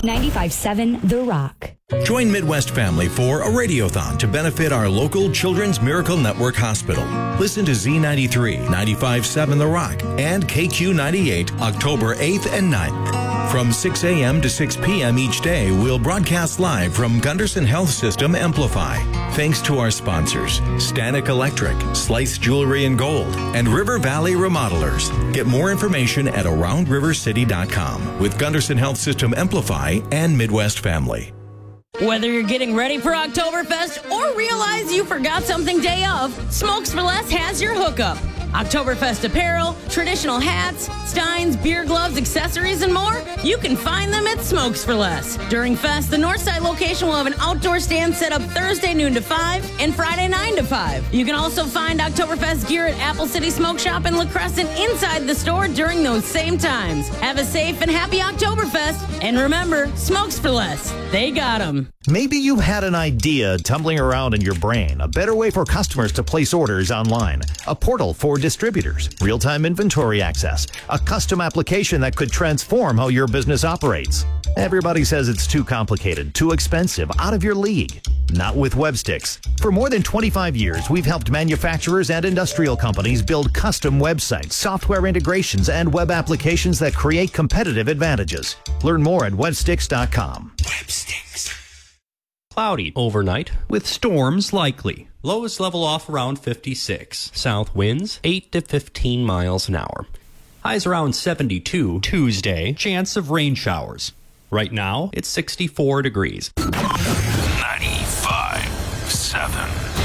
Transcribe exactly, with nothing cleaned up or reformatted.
ninety-five seven The Rock. Join Midwest Family for a radiothon to benefit our local Children's Miracle Network Hospital. Listen to Z ninety-three, ninety-five seven The Rock, and K Q ninety-eight, October eighth and ninth. From six a.m. to six p.m. each day, we'll broadcast live from Gunderson Health System Amplify. Thanks to our sponsors, Stanek Electric, Slice Jewelry and Gold, and River Valley Remodelers. Get more information at around river city dot com with Gunderson Health System Amplify and Midwest Family. Whether you're getting ready for Oktoberfest or realize you forgot something day of, Smokes for Less has your hookup. Oktoberfest apparel, traditional hats, steins, beer gloves, accessories, and more, you can find them at Smokes for Less. During Fest, the Northside location will have an outdoor stand set up Thursday noon to five and Friday nine to five. You can also find Oktoberfest gear at Apple City Smoke Shop in La Crescent inside the store during those same times. Have a safe and happy Oktoberfest, and remember, Smokes for Less. They got 'em. Maybe you had an idea tumbling around in your brain, a better way for customers to place orders online, a portal for distributors, real-time inventory access, a custom application that could transform how your business operates. Everybody says it's too complicated, too expensive, out of your league. Not with Websticks. For more than twenty-five years, we've helped manufacturers and industrial companies build custom websites, software integrations, and web applications that create competitive advantages. Learn more at websticks dot com. Websticks. Cloudy overnight with storms likely. Lowest level off around fifty-six. South winds eight to fifteen miles an hour. Highs around seventy-two. Tuesday, chance of rain showers. Right now, it's sixty-four degrees. ninety-five seven